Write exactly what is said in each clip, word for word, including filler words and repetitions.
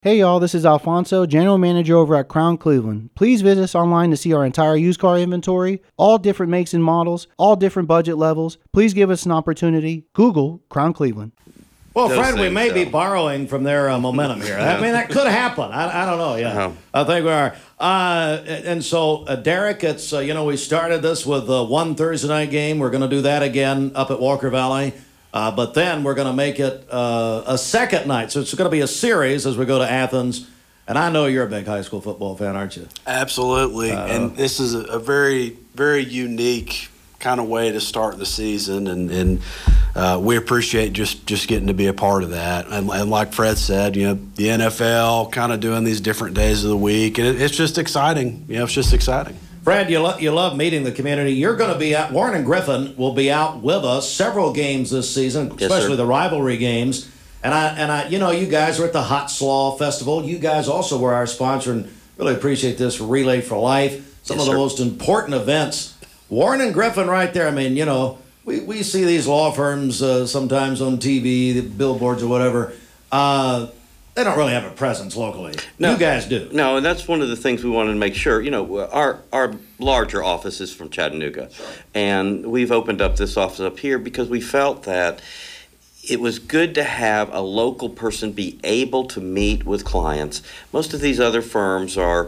Hey y'all, this is Alfonso, General Manager over at Crown Cleveland. Please visit us online to see our entire used car inventory, all different makes and models, all different budget levels. Please give us an opportunity. Google Crown Cleveland. Well, Fred, we may so. be borrowing from their uh, momentum here. I mean, that could happen. I, I don't know. Yeah, uh-huh. I think we are. Uh, and so, uh, Derek, it's uh, you know we started this with uh, one Thursday night game. We're going to do that again up at Walker Valley. Uh, but then we're going to make it uh, a second night. So it's going to be a series as we go to Athens. And I know you're a big high school football fan, aren't you? Absolutely. Uh, and this is a, a very, very unique kind of way to start the season. And, and uh, we appreciate just, just getting to be a part of that. And, and like Fred said, you know, the N F L kind of doing these different days of the week. And it, it's just exciting. You know, it's just exciting. Fred, you, lo- you love meeting the community. You're going to be out. Warren and Griffin will be out with us several games this season, especially yes, the rivalry games. And I, and I, you know, you guys were at the Hot Slaw Festival. You guys also were our sponsor, and really appreciate this Relay for Life. Some yes, of the sir. most important events. Warren and Griffin, right there. I mean, you know, we, we see these law firms uh, sometimes on T V, the billboards or whatever. Uh, They don't really have a presence locally. No, you guys do. No, and that's one of the things we wanted to make sure. You know, our our larger office is from Chattanooga, sure. and we've opened up this office up here because we felt that it was good to have a local person be able to meet with clients. Most of these other firms are,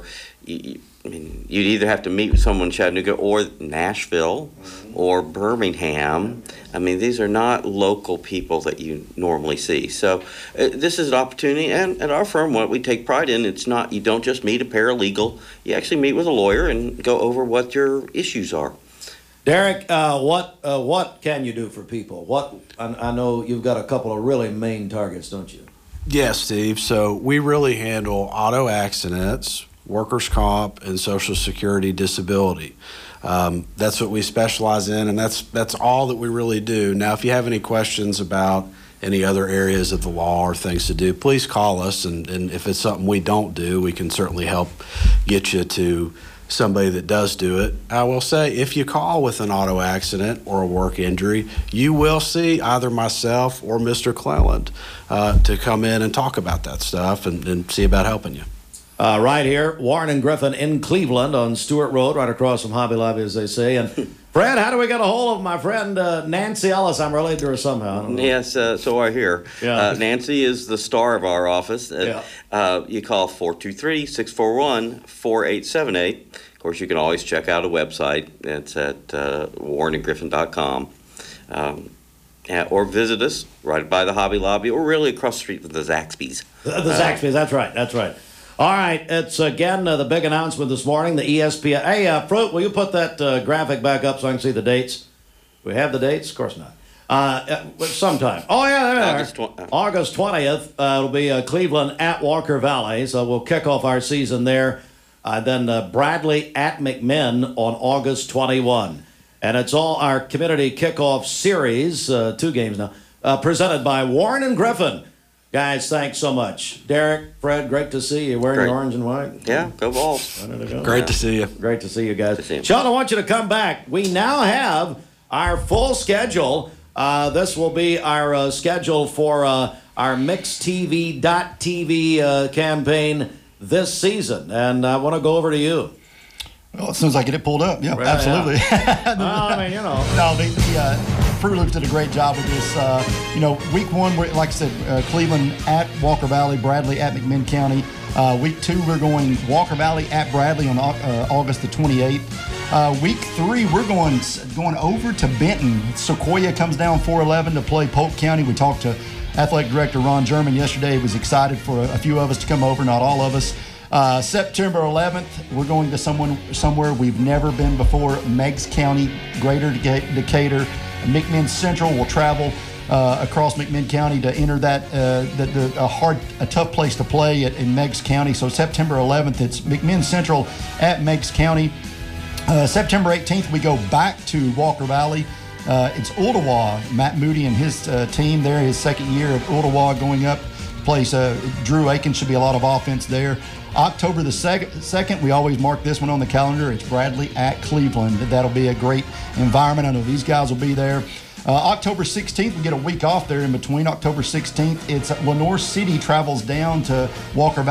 I mean, you'd either have to meet with someone in Chattanooga or Nashville mm-hmm. or Birmingham. I mean, these are not local people that you normally see. So uh, this is an opportunity, and at our firm, what we take pride in, it's not, you don't just meet a paralegal. You actually meet with a lawyer and go over what your issues are. Derek, uh, what uh, what can you do for people? What I, I know you've got a couple of really main targets, don't you? Yes, Steve. So we really handle auto accidents, workers' comp, and Social Security disability. Um, that's what we specialize in, and that's that's all that we really do. Now, if you have any questions about any other areas of the law or things to do, please call us, and, and if it's something we don't do, we can certainly help get you to somebody that does do it. I will say, if you call with an auto accident or a work injury, you will see either myself or Mister Cleland uh, to come in and talk about that stuff and, and see about helping you. Uh, right here, Warren and Griffin in Cleveland on Stewart Road, right across from Hobby Lobby, as they say. And Fred, how do we get a hold of my friend uh, Nancy Ellis? I'm related to her somehow. I don't know. Yes, uh, so are here. Yeah. Uh, Nancy is the star of our office. Uh, yeah. uh, you call four two three, six four one, four eight seven eight. Of course, you can always check out a website. It's at uh, warren and griffin dot com. Um, Yeah, or visit us right by the Hobby Lobby, or really across the street with the Zaxby's. The, the Zaxby's, uh, that's right, that's right. All right, it's again uh, the big announcement this morning, the E S P N. Hey, uh, Fruit, will you put that uh, graphic back up so I can see the dates? We have the dates? Of course not. Uh, uh, sometime. Oh, yeah, there they August are. Tw- August twentieth, uh, it'll be uh, Cleveland at Walker Valley, so we'll kick off our season there. Uh, then uh, Bradley at McMinn on August twenty-first. And it's all our community kickoff series, uh, two games now, uh, presented by Warren and Griffin. Guys, thanks so much. Derek, Fred, great to see you wearing great. your orange and white. Yeah, go Vols. Go? Great yeah. to see you. Great to see you guys. To see you. Sean, I want you to come back. We now have our full schedule. Uh, this will be our uh, schedule for uh, our Mix T V dot T V uh, campaign this season. And I want to go over to you. Well, as soon as I get it pulled up, yeah, right, absolutely. Yeah. well, I mean, you know. No, the, the uh, Fruit Loops did a great job with this. Uh, you know, week one, we're, like I said, uh, Cleveland at Walker Valley, Bradley at McMinn County. Uh, week two, we're going Walker Valley at Bradley on uh, August the twenty-eighth. Uh, week three, we're going going over to Benton. Sequoia comes down four eleven to play Polk County. We talked to Athletic Director Ron German yesterday. He was excited for a, a few of us to come over, not all of us. Uh, September eleventh, we're going to someone somewhere we've never been before, Meigs County, Greater Decatur. McMinn Central will travel uh, across McMinn County to enter that uh, the, the, a hard, a tough place to play at, in Meigs County. So September eleventh, it's McMinn Central at Meigs County. Uh, September eighteenth, we go back to Walker Valley. Uh, it's Ooltewah. Matt Moody and his uh, team there, his second year at Ooltewah going up. Place uh, Drew Aiken, should be a lot of offense there. October the second, we always mark this one on the calendar. It's Bradley at Cleveland. That'll be a great environment. I know these guys will be there. Uh, October sixteenth, we get a week off there in between. October sixteenth, it's Lenoir City travels down to Walker Valley.